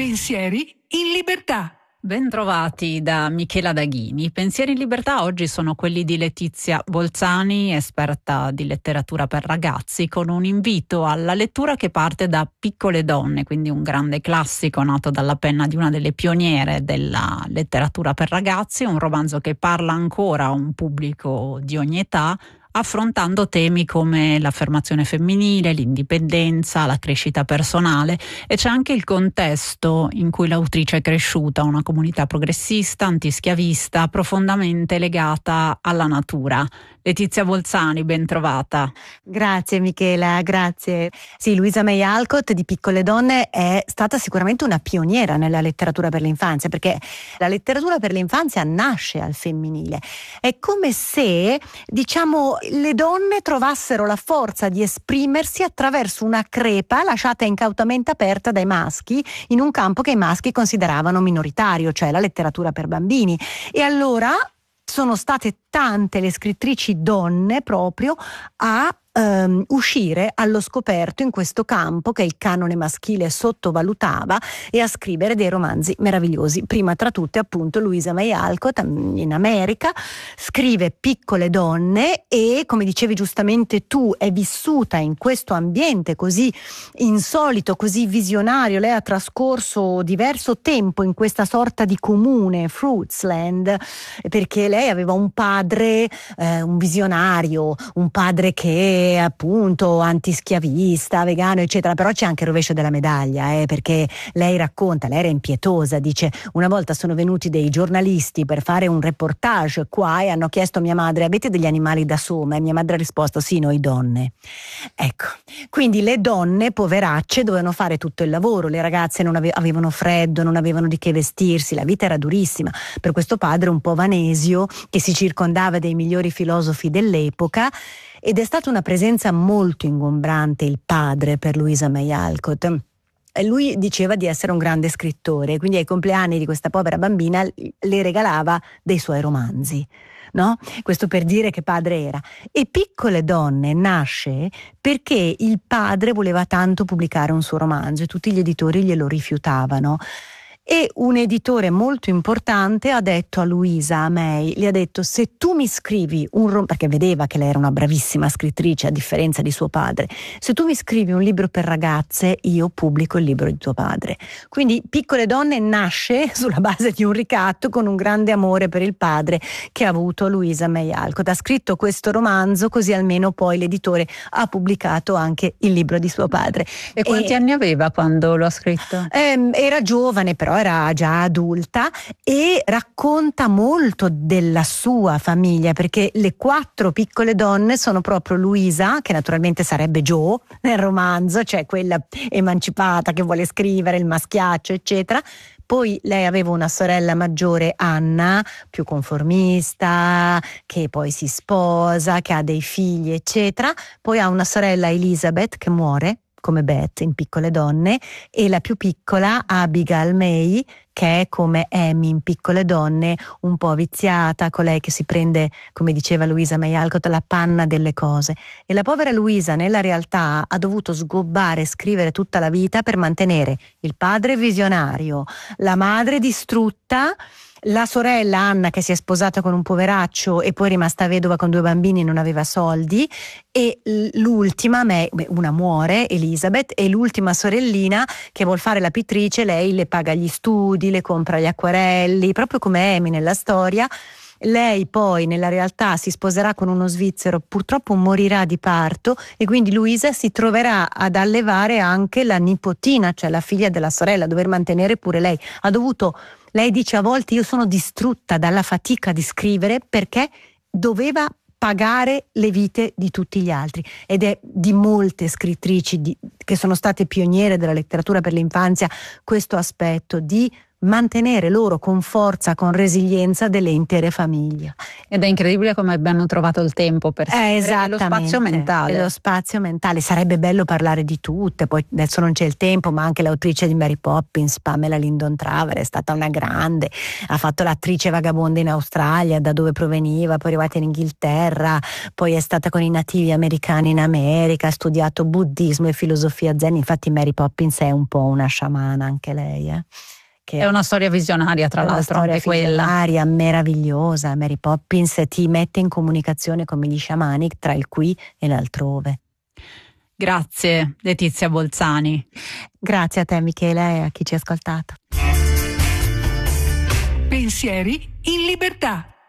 Pensieri in libertà. Bentrovati da Michela Daghini. I pensieri in libertà oggi sono quelli di Letizia Bolzani, esperta di letteratura per ragazzi, con un invito alla lettura che parte da Piccole donne, quindi un grande classico nato dalla penna di una delle pioniere della letteratura per ragazzi, un romanzo che parla ancora a un pubblico di ogni età, affrontando temi come l'affermazione femminile, l'indipendenza, la crescita personale, e c'è anche il contesto in cui l'autrice è cresciuta, una comunità progressista, antischiavista, profondamente legata alla natura. Letizia Bolzani, ben trovata. Grazie Michela, grazie. Sì, Louisa May Alcott di Piccole donne è stata sicuramente una pioniera nella letteratura per l'infanzia, perché la letteratura per l'infanzia nasce al femminile. È come se, diciamo, le donne trovassero la forza di esprimersi attraverso una crepa lasciata incautamente aperta dai maschi in un campo che i maschi consideravano minoritario, cioè la letteratura per bambini. E allora sono state tante le scrittrici donne proprio a uscire allo scoperto in questo campo che il canone maschile sottovalutava e a scrivere dei romanzi meravigliosi. Prima tra tutte appunto Louisa May Alcott in America scrive Piccole donne e, come dicevi giustamente tu, è vissuta in questo ambiente così insolito, così visionario. Lei ha trascorso diverso tempo in questa sorta di comune, Fruitsland, perché lei aveva un padre, un visionario, un padre che appunto antischiavista, vegano eccetera, però c'è anche il rovescio della medaglia, perché lei racconta, lei era impietosa, dice: una volta sono venuti dei giornalisti per fare un reportage qua e hanno chiesto a mia madre: avete degli animali da soma? E mia madre ha risposto: sì, noi donne. Ecco, quindi le donne poveracce dovevano fare tutto il lavoro, le ragazze non avevano freddo, non avevano di che vestirsi, la vita era durissima per questo padre un po' vanesio che si circondava dei migliori filosofi dell'epoca. Ed è stata una presenza molto ingombrante il padre per Louisa May Alcott. E lui diceva di essere un grande scrittore, quindi ai compleanni di questa povera bambina le regalava dei suoi romanzi, no? Questo per dire che padre era. E Piccole donne nasce perché il padre voleva tanto pubblicare un suo romanzo e tutti gli editori glielo rifiutavano. E un editore molto importante ha detto a Louisa May, gli ha detto: se tu mi scrivi un romanzo, perché vedeva che lei era una bravissima scrittrice a differenza di suo padre, se tu mi scrivi un libro per ragazze io pubblico il libro di tuo padre. Quindi Piccole donne nasce sulla base di un ricatto, con un grande amore per il padre che ha avuto Louisa May Alcott. Ha scritto questo romanzo così almeno poi l'editore ha pubblicato anche il libro di suo padre. E quanti anni aveva quando lo ha scritto? Era giovane, però era già adulta, e racconta molto della sua famiglia, perché le 4 piccole donne sono proprio Louisa, che naturalmente sarebbe Jo nel romanzo, cioè quella emancipata che vuole scrivere, il maschiaccio eccetera. Poi lei aveva una sorella maggiore, Anna, più conformista, che poi si sposa, che ha dei figli eccetera. Poi ha una sorella, Elizabeth, che muore come Beth in Piccole donne, e la più piccola, Abigail May, che è come Amy in Piccole donne, un po' viziata, colei che si prende, come diceva Louisa May Alcott, la panna delle cose. E la povera Louisa nella realtà ha dovuto sgobbare e scrivere tutta la vita per mantenere il padre visionario, la madre distrutta, la sorella Anna che si è sposata con un poveraccio e poi è rimasta vedova con 2 bambini e non aveva soldi, e l'ultima, una muore, Elizabeth, e l'ultima sorellina che vuol fare la pittrice, lei le paga gli studi, le compra gli acquarelli, proprio come Amy nella storia. Lei poi nella realtà si sposerà con uno svizzero, purtroppo morirà di parto, e quindi Louisa si troverà ad allevare anche la nipotina, cioè la figlia della sorella, dover mantenere pure lei. Lei dice: a volte io sono distrutta dalla fatica di scrivere perché doveva pagare le vite di tutti gli altri. Ed è di molte scrittrici che sono state pioniere della letteratura per l'infanzia questo aspetto di mantenere loro con forza, con resilienza delle intere famiglie. Ed è incredibile come abbiano trovato il tempo per lo spazio mentale. Lo spazio mentale, sarebbe bello parlare di tutte, poi adesso non c'è il tempo, ma anche l'autrice di Mary Poppins, Pamela Lyndon Traver, è stata una grande, ha fatto l'attrice vagabonda in Australia, da dove proveniva, poi è arrivata in Inghilterra, poi è stata con i nativi americani in America, ha studiato buddismo e filosofia zen, infatti Mary Poppins è un po' una sciamana anche lei. Che è una storia visionaria, tra l'altro, anche quella. È una storia visionaria, meravigliosa. Mary Poppins ti mette in comunicazione come gli sciamani tra il qui e l'altrove. Grazie Letizia Bolzani. Grazie a te Michela e a chi ci ha ascoltato. Pensieri in libertà.